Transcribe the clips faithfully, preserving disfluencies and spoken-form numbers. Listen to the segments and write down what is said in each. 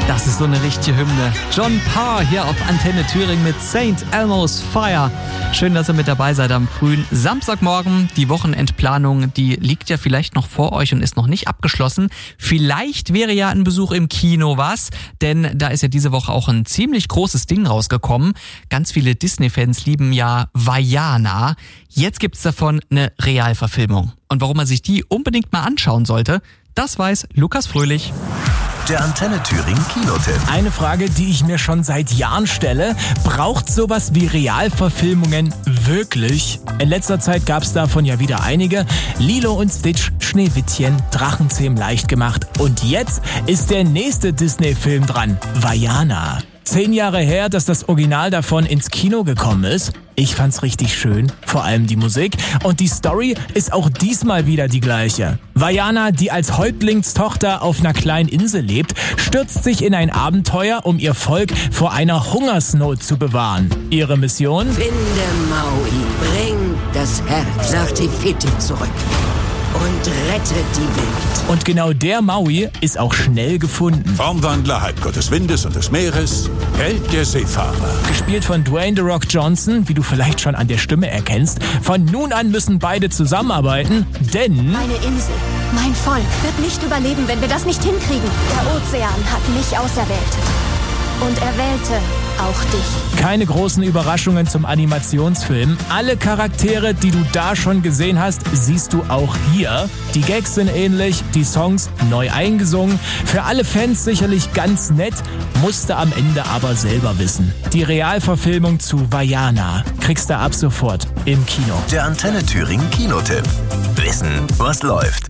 Das ist so eine richtige Hymne. John Parr hier auf Antenne Thüringen mit Saint Elmo's Fire. Schön, dass ihr mit dabei seid am frühen Samstagmorgen. Die Wochenendplanung, die liegt ja vielleicht noch vor euch und ist noch nicht abgeschlossen. Vielleicht wäre ja ein Besuch im Kino was, denn da ist ja diese Woche auch ein ziemlich großes Ding rausgekommen. Ganz viele Disney-Fans lieben ja Vaiana. Jetzt gibt's davon eine Realverfilmung. Und warum man sich die unbedingt mal anschauen sollte, das weiß Lukas Fröhlich. Der Antenne Thüringen Kinotipp. Eine Frage, die ich mir schon seit Jahren stelle. Braucht sowas wie Realverfilmungen wirklich? In letzter Zeit gab es davon ja wieder einige. Lilo und Stitch, Schneewittchen, Drachenzähm leicht gemacht. Und jetzt ist der nächste Disney-Film dran. Vaiana. Zehn Jahre her, dass das Original davon ins Kino gekommen ist. Ich fand's richtig schön, vor allem die Musik. Und die Story ist auch diesmal wieder die gleiche. Vaiana, die als Häuptlingstochter auf einer kleinen Insel lebt, stürzt sich in ein Abenteuer, um ihr Volk vor einer Hungersnot zu bewahren. Ihre Mission? Finde Maui, bring das Herz nach Tifiti zurück und rette die Welt. Und genau der Maui ist auch schnell gefunden. Formwandler, Halbgott des Windes und des Meeres, Held der Seefahrer. Gespielt von Dwayne The Rock Johnson, wie du vielleicht schon an der Stimme erkennst. Von nun an müssen beide zusammenarbeiten, denn... Meine Insel, mein Volk wird nicht überleben, wenn wir das nicht hinkriegen. Der Ozean hat mich auserwählt. Und er wählte auch dich. Keine großen Überraschungen zum Animationsfilm. Alle Charaktere, die du da schon gesehen hast, siehst du auch hier. Die Gags sind ähnlich, die Songs neu eingesungen. Für alle Fans sicherlich ganz nett, musste am Ende aber selber wissen. Die Realverfilmung zu Vaiana kriegst du ab sofort im Kino. Der Antenne Thüringen Kinotipp. Wissen, was läuft.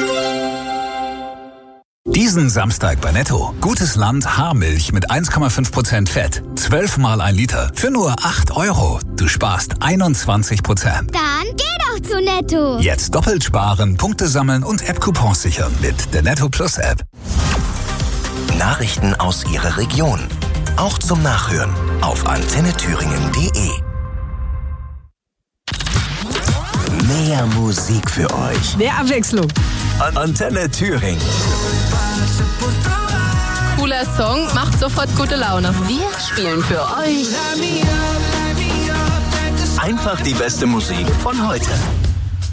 Diesen Samstag bei Netto. Gutes Land Haarmilch mit eins Komma fünf Prozent Fett. Zwölfmal ein Liter. Für nur acht Euro. Du sparst einundzwanzig Prozent. Dann geh doch zu Netto. Jetzt doppelt sparen, Punkte sammeln und App-Coupons sichern mit der Netto Plus App. Nachrichten aus Ihrer Region. Auch zum Nachhören auf antenne thüringen punkt de. Mehr Musik für euch. Mehr Abwechslung. Antenne Thüringen. Cooler Song, macht sofort gute Laune. Wir spielen für euch Einfach die beste Musik von heute.